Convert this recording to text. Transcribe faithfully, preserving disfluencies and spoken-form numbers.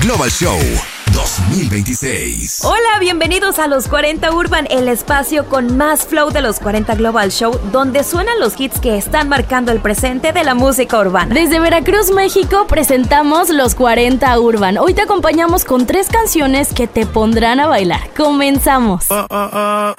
Global Show dos mil veintiséis. Hola, bienvenidos a Los cuarenta Urban, el espacio con más flow de Los cuarenta Global Show, donde suenan los hits que están marcando el presente de la música urbana. Desde Veracruz, México, presentamos Los cuarenta Urban. Hoy te acompañamos con tres canciones que te pondrán a bailar. Comenzamos. Oh, oh, oh,